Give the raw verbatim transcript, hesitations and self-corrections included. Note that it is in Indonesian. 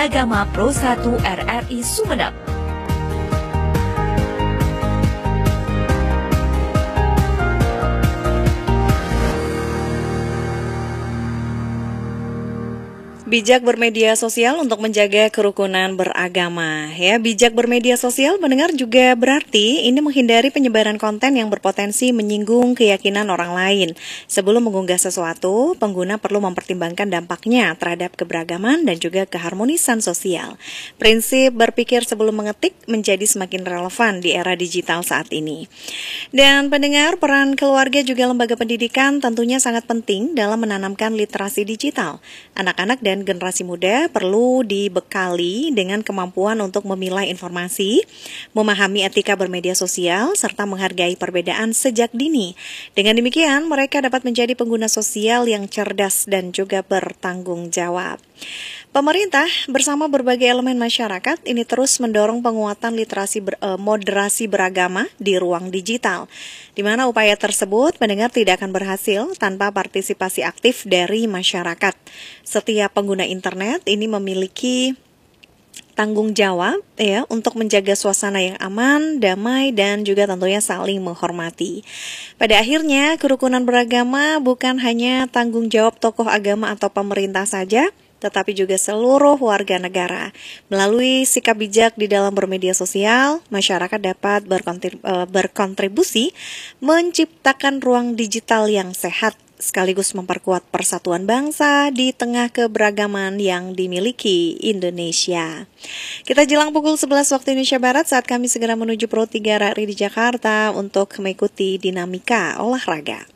Beragama Pro satu R R I Sumeneb. Bijak bermedia sosial untuk menjaga kerukunan beragama. Ya, bijak bermedia sosial mendengar juga berarti ini menghindari penyebaran konten yang berpotensi menyinggung keyakinan orang lain. Sebelum mengunggah sesuatu, pengguna perlu mempertimbangkan dampaknya terhadap keberagaman dan juga keharmonisan sosial. Prinsip berpikir sebelum mengetik menjadi semakin relevan di era digital saat ini. Dan pendengar, peran keluarga juga lembaga pendidikan tentunya sangat penting dalam menanamkan literasi digital. Anak-anak dan generasi muda perlu dibekali dengan kemampuan untuk memilah informasi, memahami etika bermedia sosial, serta menghargai perbedaan sejak dini. Dengan demikian, mereka dapat menjadi pengguna sosial yang cerdas dan juga bertanggung jawab. Pemerintah bersama berbagai elemen masyarakat ini terus mendorong penguatan literasi ber, eh, moderasi beragama di ruang digital, di mana upaya tersebut mendengar tidak akan berhasil tanpa partisipasi aktif dari masyarakat. Setiap pengguna internet ini memiliki tanggung jawab ya untuk menjaga suasana yang aman, damai, dan juga tentunya saling menghormati. Pada akhirnya, kerukunan beragama bukan hanya tanggung jawab tokoh agama atau pemerintah saja, tetapi juga seluruh warga negara. Melalui sikap bijak di dalam bermedia sosial, masyarakat dapat berkontribusi menciptakan ruang digital yang sehat, sekaligus memperkuat persatuan bangsa di tengah keberagaman yang dimiliki Indonesia. Kita jelang pukul sebelas waktu Indonesia Barat saat kami segera menuju Pro tiga R R I di Jakarta untuk mengikuti dinamika olahraga.